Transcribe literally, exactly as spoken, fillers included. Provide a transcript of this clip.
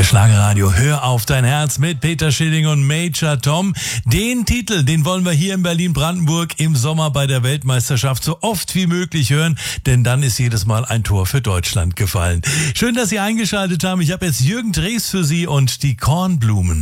der Schlagerradio Hör auf dein Herz mit Peter Schilling und Major Tom. Den Titel, den wollen wir hier in Berlin-Brandenburg im Sommer bei der Weltmeisterschaft so oft wie möglich hören, denn dann ist jedes Mal ein Tor für Deutschland gefallen. Schön, dass Sie eingeschaltet haben. Ich habe jetzt Jürgen Drees für Sie und die Kornblumen.